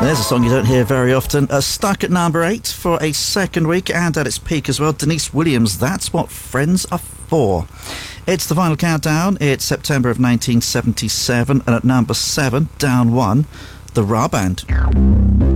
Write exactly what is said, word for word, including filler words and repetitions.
There's a song you don't hear very often. Uh, stuck at number eight for a second week, and at its peak as well, Denise Williams, That's What Friends Are For. It's the final countdown. It's September of nineteen seventy-seven, and at number seven, down one, The Ra Band.